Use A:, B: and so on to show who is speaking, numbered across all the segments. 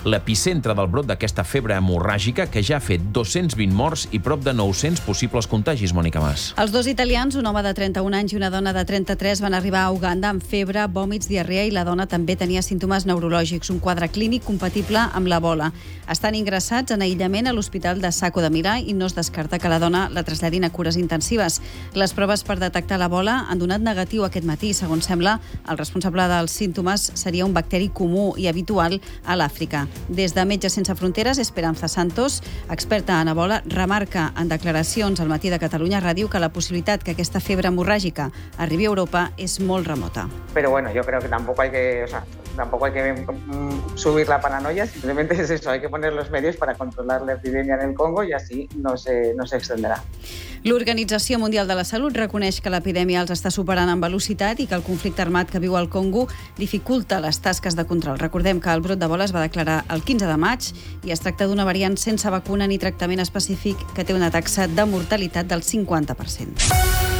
A: l'epicentre del brot d'aquesta febre hemorràgica que ja ha fet 220 morts i prop de 900 possibles contagis, Mònica Mas.
B: Els dos italians, un home de 31 anys i una dona de 33, van arribar a Uganda amb febre, vòmits, diarrea i la dona també tenia símptomes neurològics, un quadre clínic compatible amb l'Ebola. Estan ingressats en aïllament a l'Hospital de Sacco de Milà i no es descarta que la dona la traslladin a cures intensives. Les proves per detectar l'Ebola han donat negatiu aquest matí. Segons sembla, el responsable dels símptomes seria un bacteri comú i habitual a l'Àfrica. Des de Metges Sense Fronteres, Esperanza Santos, experta en Ebola, remarca en declaracions al Matí de Catalunya Ràdio que la possibilitat que aquesta febre hemorràgica arribi a Europa és molt remota.
C: Pero bueno, yo creo que tampoco hay que subir la paranoia, simplemente es eso, hay que poner los medios para controlar la epidemia en el Congo y así no se extenderá.
B: L'Organització Mundial de la Salut reconeix que l'epidèmia els està superant en velocitat i que el conflicte armat que viu al Congo dificulta les tasques de control. Recordem que el brot d'Ebola es va declarar el 15 de maig i es tracta d'una variant sense vacuna ni tractament específic que té una taxa de mortalitat del 50%.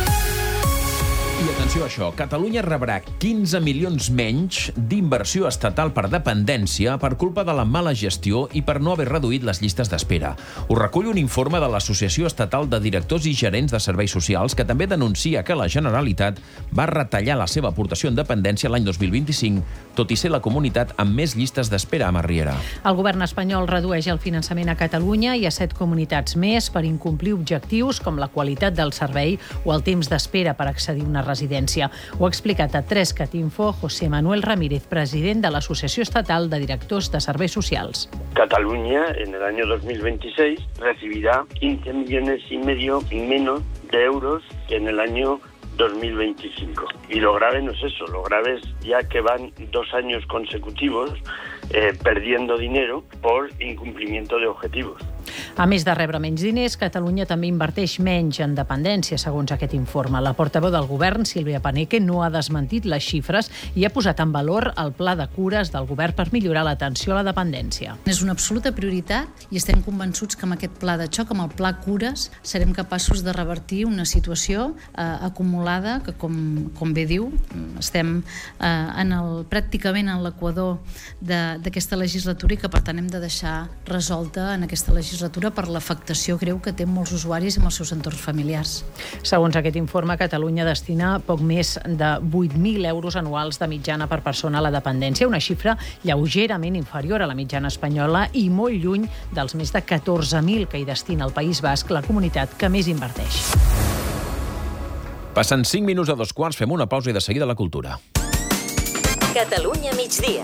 A: I atenció a això, Catalunya rebrà 15 milions menys d'inversió estatal per dependència per culpa de la mala gestió i per no haver reduït les llistes d'espera. Ho recull un informe de l'Associació Estatal de Directors i Gerents de Serveis Socials que també denuncia que la Generalitat va retallar la seva aportació en dependència l'any 2025, tot i ser la comunitat amb més llistes d'espera a Riera.
D: El govern espanyol redueix el finançament a Catalunya i a 7 comunitats més per incomplir objectius com la qualitat del servei o el temps d'espera per accedir a una residència. Ho ha explicat a 3cat Info José Manuel Ramírez, president de l'Associació Estatal de Directors de Serveis Socials.
E: Cataluña en el año 2026 recibirá 15 millones y medio menos de euros que en el año 2025. Y lo grave no es eso, lo grave es ya que van 2 años consecutivos perdiendo dinero por incumplimiento de objetivos.
D: A més de rebre menys diners, Catalunya també inverteix menys en dependència, segons aquest informe. La portaveu del govern, Sílvia Paneque, no ha desmentit les xifres i ha posat en valor el pla de cures del govern per millorar l'atenció a la dependència.
F: És una absoluta prioritat i estem convençuts que amb aquest pla de xoc, amb el pla cures, serem capaços de revertir una situació acumulada que, com bé diu, estem pràcticament en l'equador d'aquesta legislatura i que, per tant, hem de deixar resolta en aquesta legislatura per l'afectació greu que té molts usuaris amb els seus entorns familiars.
D: Segons aquest informe, Catalunya destina poc més de 8.000 euros anuals de mitjana per persona a la dependència, una xifra lleugerament inferior a la mitjana espanyola i molt lluny dels més de 14.000 que hi destina el País Basc, la comunitat que més inverteix.
A: Passen 5 minuts a 2:15, fem una pausa i de seguida la cultura.
G: Catalunya migdia.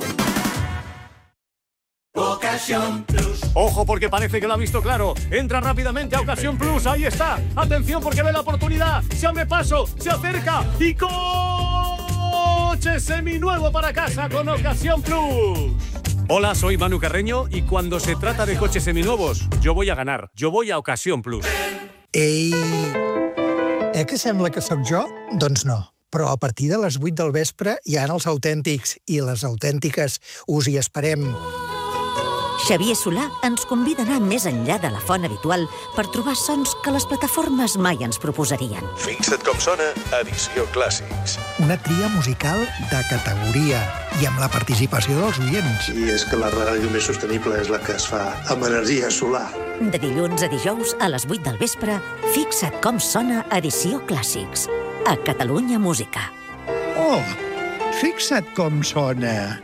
H: Ocasión Plus. Ojo, porque parece que lo ha visto claro. Entra rápidamente a Ocasión Plus. Ahí está. Atención, porque ve la oportunidad. Se abre paso, se acerca y coche seminuevo para casa con Ocasión Plus. Hola, soy Manu Carreño y cuando se trata de coches seminuevos, yo voy a ganar. Yo voy a Ocasión Plus.
I: Ei, que sembla que sóc jo? Doncs no. Però a partir de les 8 del vespre hi ha els autèntics i les autèntiques. Us hi esperem.
G: Xavier Solà ens convida a anar més enllà de la font habitual per trobar sons que les plataformes mai ens proposarien.
J: Fixa't com sona, edició Clàssics.
I: Una tria musical de categoria i amb la participació dels oients.
K: I és que la ràdio més sostenible és la que es fa amb energia solar.
G: De dilluns a dijous a les 8 del vespre, fixa't com sona edició Clàssics. A Catalunya Música.
I: Oh, fixa't com sona.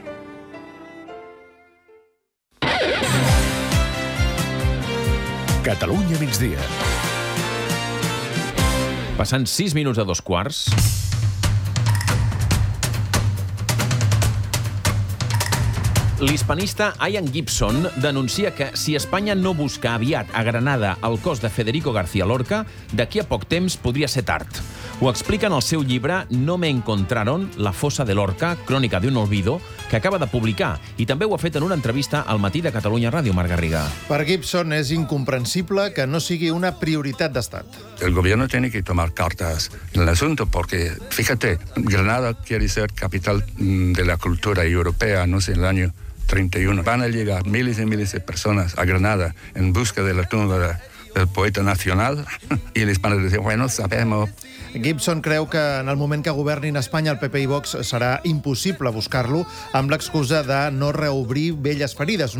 J: Catalunya migdia.
A: Passant 6 minuts a 2:15. L'hispanista Ian Gibson denuncia que si Espanya no busca aviat a Granada el cos de Federico García Lorca, d'aquí a poc temps podria ser tard. Ho explica en el seu llibre No me encontraron, la fosa de Lorca, crònica d'un olvido, que acaba de publicar, i també ho ha fet en una entrevista al Matí de Catalunya Ràdio, Marc Garriga.
L: Per Gibson és incomprensible que no sigui una prioritat d'estat.
M: El gobierno tiene que tomar cartas en el asunto porque, fíjate, Granada quiere ser capital de la cultura europea, no sé, en el año 31. Van a llegar miles y miles de personas a Granada en busca de la tumba del poeta nacional y les van a decir, bueno, sabemos.
L: Gibson creu que en el moment que governin Espanya el PP i Vox serà impossible buscar-lo amb l'excusa de no reobrir velles ferides.